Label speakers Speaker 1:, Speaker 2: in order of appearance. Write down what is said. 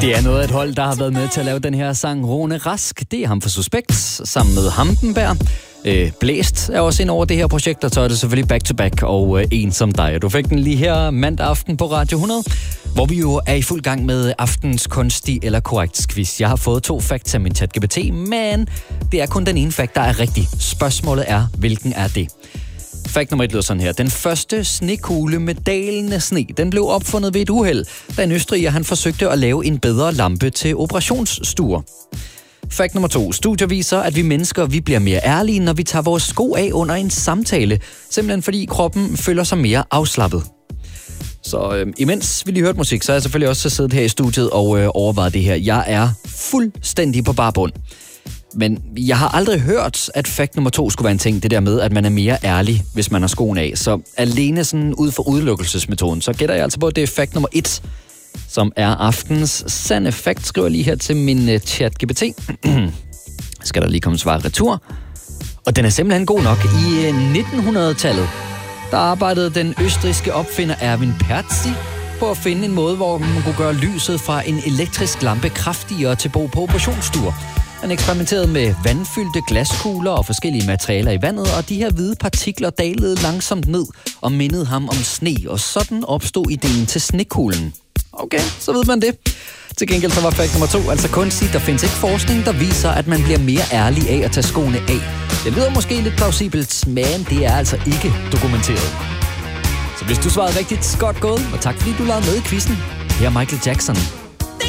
Speaker 1: Det er noget af et hold, der har været med til at lave den her sang. Rune Rask, det er ham for Suspekt, sammen med Hampenberg. Blæst er også ind over det her projekt, og så er det selvfølgelig Back to Back og En som dig. Du fik den lige her mandag aften på Radio 100, hvor vi jo er i fuld gang med aftens kunstig eller korrekt quiz. Jeg har fået 2 facts af min ChatGPT, men det er kun den ene fact, der er rigtig. Spørgsmålet er, hvilken er det? Fact nummer 1 lyder sådan her. Den første snekugle med dalende sne, den blev opfundet ved et uheld, da en østriger han forsøgte at lave en bedre lampe til operationsstuer. Fact nummer 2. Studier viser, at vi mennesker vi bliver mere ærlige, når vi tager vores sko af under en samtale, simpelthen fordi kroppen føler sig mere afslappet. Så imens vi lige hørte musik, så er jeg selvfølgelig også siddet her i studiet og overvejet det her. Jeg er fuldstændig på bar bund. Men jeg har aldrig hørt, at fact nummer 2 skulle være en ting, det der med, at man er mere ærlig, hvis man har skoen af. Så alene sådan ud for udelukkelsesmetoden, så gætter jeg altså på, at det er fact nummer 1, som er aftens sande fact, skriver lige her til min ChatGPT. Skal der lige komme svar retur. Og den er simpelthen god nok. I 1900-tallet, der arbejdede den østrigske opfinder Erwin Perzi på at finde en måde, hvor man kunne gøre lyset fra en elektrisk lampe kraftigere til brug på operationsstuer. Han eksperimenterede med vandfyldte glaskugler og forskellige materialer i vandet, og de her hvide partikler dalede langsomt ned og mindede ham om sne, og sådan opstod ideen til snekuglen. Okay, så ved man det. Til gengæld så var fact nummer 2 altså kunstigt. Der findes ikke forskning, der viser, at man bliver mere ærlig af at tage skoene af. Det lyder måske lidt plausibelt, men det er altså ikke dokumenteret. Så hvis du svarede rigtigt, godt gået, og tak fordi du lavede med i quizzen. Her er Michael Jackson.